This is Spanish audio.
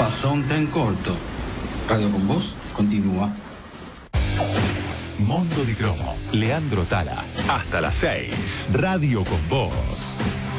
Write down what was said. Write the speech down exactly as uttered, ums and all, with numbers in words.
Pasó un tren corto. Radio con Voz continúa. Mondo di Cromo, Leandro Tala. Hasta las seis. Radio con Voz.